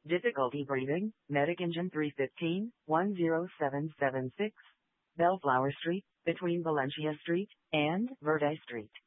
Difficulty breathing, Medic Engine 315, 10776, Bellflower Street, between Valencia Street and Verde Street.